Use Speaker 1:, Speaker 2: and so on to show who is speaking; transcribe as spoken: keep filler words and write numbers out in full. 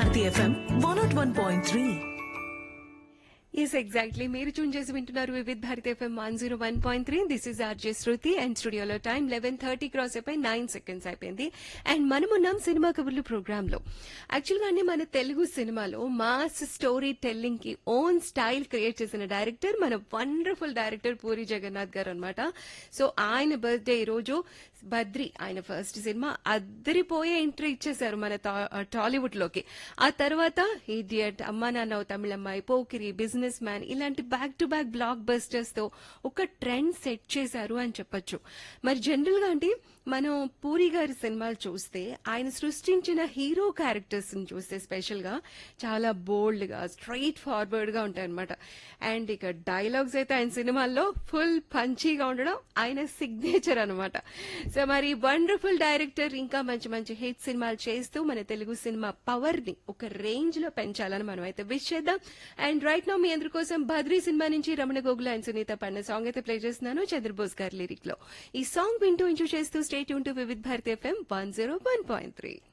Speaker 1: Bharati FM one not one point three.
Speaker 2: Yes exactly మీరు చూన్ చేసి వింటున్నారు Vividh Bharati FM one zero one point three. This is RJ Shruti and స్టూడియోలో time eleven thirty cross అయిపోయి nine seconds అయిపోయింది. And మనమున్నాం cinema కబుర్లు programme లో. Actual గానే మన తెలుగు సినిమాలో మాస్ స్టోరీ టెల్లింగ్ కి ఓన్ స్టైల్ క్రియేట్ చేసిన డైరెక్టర్ మన వండర్ఫుల్ డైరెక్టర్ పూరి జగన్నాథ్ గారు అనమాట. సో ఆయన బర్త్డే ఈ రోజు. బద్రి ఆయన ఫస్ట్ సినిమా అద్దరిపోయే ఎంట్రీ ఇచ్చేశారు మన టాలీవుడ్ లోకి. ఆ తర్వాత ఇడియట్, అమ్మా నాన్న తమిళమ్మాయి, పోకిరి, బిజినెస్ మ్యాన్ ఇలాంటి back to back black busters తో ఒక ట్రెండ్ సెట్ చేశారు అని చెప్పొచ్చు. మరి జనరల్ గా అంటే మనం పూరి గారి సినిమాలు చూస్తే ఆయన సృష్టించిన హీరో క్యారెక్టర్స్ ని చూస్తే స్పెషల్ గా చాలా బోల్డ్ గా స్ట్రైట్ ఫార్వర్డ్ గా ఉంటాయన్నమాట. అండ్ ఇక డైలాగ్స్ అయితే ఆయన సినిమాల్లో ఫుల్ పంచీగా ఉండడం ఆయన సిగ్నేచర్ అనమాట. సో మరి వండర్ఫుల్ డైరెక్టర్ ఇంకా మంచి మంచి హిట్ సినిమాలు చేస్తూ మన తెలుగు సినిమా పవర్ ని ఒక రేంజ్ లో పెంచాలని మనం అయితే విష్ చేద్దాం. అండ్ రైట్ నౌ మీ అందరి కోసం బద్రీ సినిమా నుంచి రమణ గోగుల అండ్ సునీత పడిన సాంగ్ అయితే ప్లే చేస్తున్నాను చంద్రబోస్ గారి లిరిక్ లో. ఈ సాంగ్ వింటూ ఎంజాయ్ చేస్తూ stay tune to Vividh Bharati FM one zero one point three.